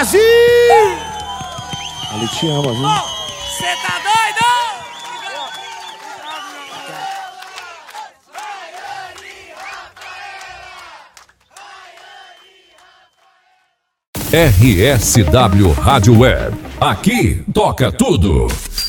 Brasil! Ele te ama, viu? Cê tá doido? RSW Rádio Web. Aqui toca tudo.